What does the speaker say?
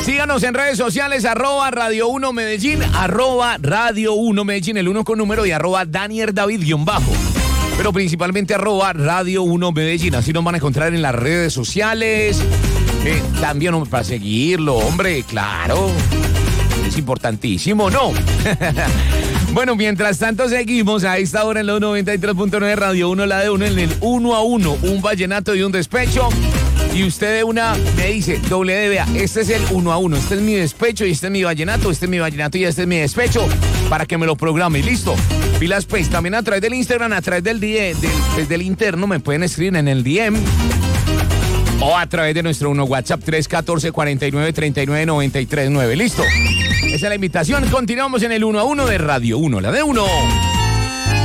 Síganos en redes sociales, @Radio 1 Medellín, @Radio 1 Medellín, el 1 con número, y @Daniel David _. Pero principalmente @Radio 1 Medellín. Así nos van a encontrar en las redes sociales. También para seguirlo, hombre, claro. Es importantísimo, ¿no? Bueno, mientras tanto seguimos a esta hora en los 93.9 Radio 1, la de 1, en el 1 a 1, un vallenato y un despecho. Y usted de una me dice, vea, este es el 1 a 1, este es mi despecho y este es mi vallenato, este es mi vallenato y este es mi despecho, para que me lo programe. Listo. Pilas pues, también a través del Instagram, a través del DM, desde el interno, me pueden escribir en el DM. O a través de nuestro WhatsApp 314-49-39-93-9. ¿Listo? Esa es la invitación. Continuamos en el 1 a 1 de Radio 1, la de 1.